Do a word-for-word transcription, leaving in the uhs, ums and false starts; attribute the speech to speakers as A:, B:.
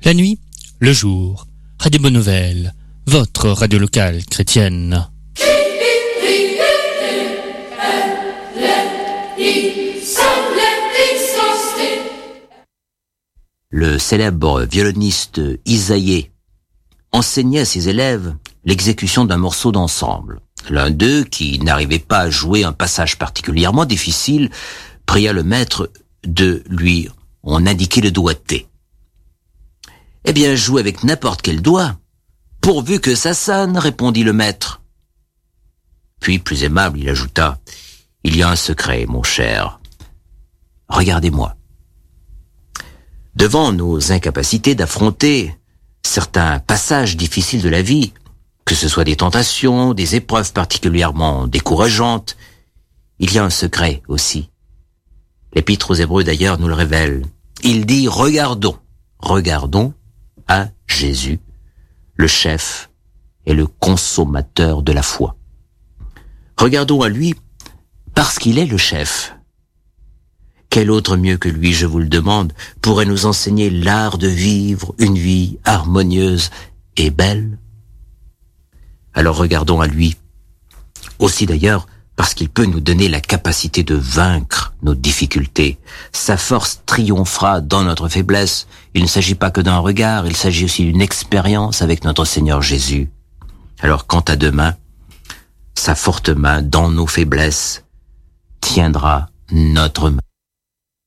A: La nuit, le jour, Radio Bonne Nouvelle, votre radio locale chrétienne.
B: Le célèbre violoniste Isaïe enseignait à ses élèves l'exécution d'un morceau d'ensemble. L'un d'eux, qui n'arrivait pas à jouer un passage particulièrement difficile, pria le maître de lui en indiquer le doigté. « Eh bien, joue avec n'importe quel doigt, pourvu que ça sonne, répondit le maître. Puis, plus aimable, il ajouta, « Il y a un secret, mon cher. Regardez-moi. » Devant nos incapacités d'affronter certains passages difficiles de la vie, que ce soit des tentations, des épreuves particulièrement décourageantes, il y a un secret aussi. L'Épître aux Hébreux d'ailleurs nous le révèle. Il dit « Regardons, regardons à Jésus, le chef et le consommateur de la foi. Regardons à lui parce qu'il est le chef. Quel autre mieux que lui, je vous le demande, pourrait nous enseigner l'art de vivre une vie harmonieuse et belle? Alors regardons à lui, aussi d'ailleurs parce qu'il peut nous donner la capacité de vaincre nos difficultés. Sa force triomphera dans notre faiblesse. Il ne s'agit pas que d'un regard, il s'agit aussi d'une expérience avec notre Seigneur Jésus. Alors quant à demain, sa forte main dans nos faiblesses tiendra notre main.